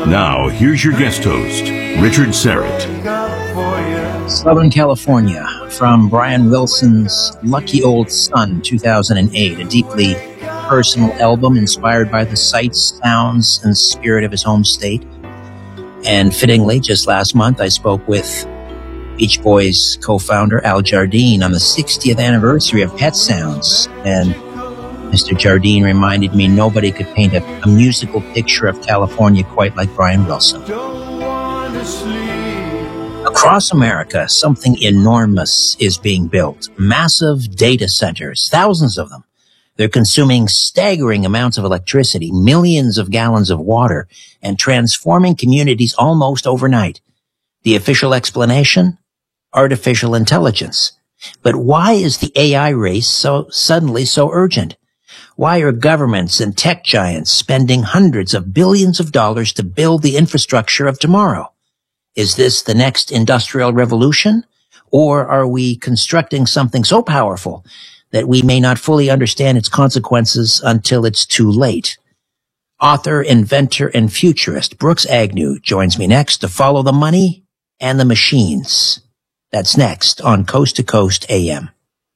Now, here's your guest host, Richard Syrett. Southern California, from Brian Wilson's Lucky Old Son, 2008, a deeply personal album inspired by the sights, sounds, and spirit of his home state. And fittingly, just last month, I spoke with Beach Boys co-founder Al Jardine on the 60th anniversary of Pet Sounds. And Mr. Jardine reminded me nobody could paint a musical picture of California quite like Brian Wilson. Across America, something enormous is being built. Massive data centers, thousands of them. They're consuming staggering amounts of electricity, millions of gallons of water, and transforming communities almost overnight. The official explanation? Artificial intelligence. But why is the AI race suddenly so urgent? Why are governments and tech giants spending hundreds of billions of dollars to build the infrastructure of tomorrow? Is this the next industrial revolution? Or are we constructing something so powerful that we may not fully understand its consequences until it's too late? Author, inventor, and futurist Brooks Agnew joins me next to follow the money and the machines. That's next on Coast to Coast AM.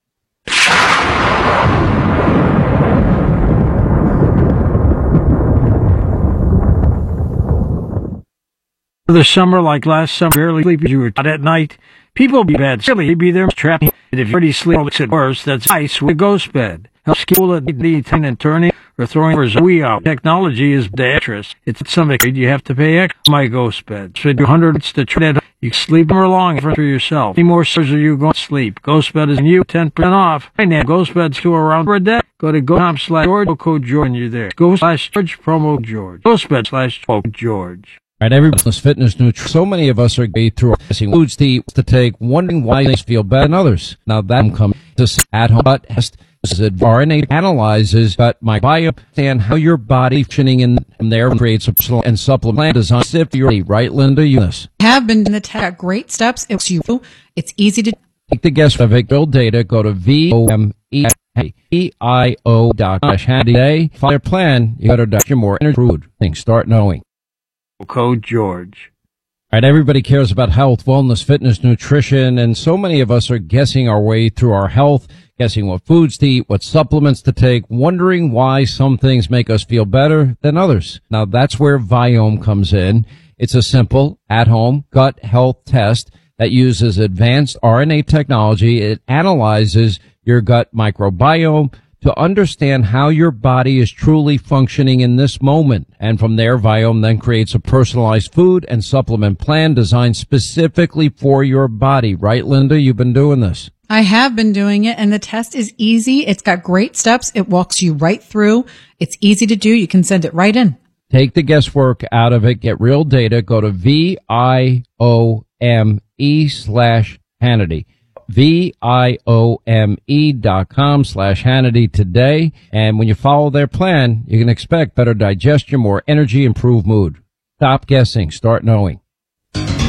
The summer, like last summer, barely sleep you were out at night. People be bad, silly, be there trapped. And if you already sleep, it's worse. That's ice with a ghost bed. Helps cool it, turning and turning, or throwing over a wee out. Technology is dangerous. It's something you have to pay extra. My ghost bed. So do hundreds to try it. You sleep more long for yourself. Any more stars are you going to sleep? Ghost bed is you 10% off. Right now, ghost beds go around for a day. Go to go.com/George, code George, and you're there. Go/George, promo George. Ghostbed/George. Right, everybody's fitness, nutrition. So many of us are going through foods to eat, to take, wondering why things feel better than others. Now that comes to at-home gut test. This is RNA analyzes gut microbiome and how your body functioning in there creates a personal and supplement design. Right, Linda? You have been in the tech. Great steps. It's It's easy to take the guess of real data. Go to VOMEIO.com. Today, follow your plan. You better your more energy food things. Start knowing. Code George. All right, everybody cares about health, wellness, fitness, nutrition, and so many of us are guessing our way through our health, guessing what foods to eat, what supplements to take, wondering why some things make us feel better than others. Now, that's where Viome comes in. It's a simple, at-home gut health test that uses advanced RNA technology. It analyzes your gut microbiome to understand how your body is truly functioning in this moment. And from there, Viome then creates a personalized food and supplement plan designed specifically for your body. Right, Linda? You've been doing this. I have been doing it, and the test is easy. It's got great steps. It walks you right through. It's easy to do. You can send it right in. Take the guesswork out of it. Get real data. Go to VIOME/Hannity. VIOME.com/Hannity today. And when you follow their plan, you can expect better digestion, more energy, improved mood. Stop guessing. Start knowing.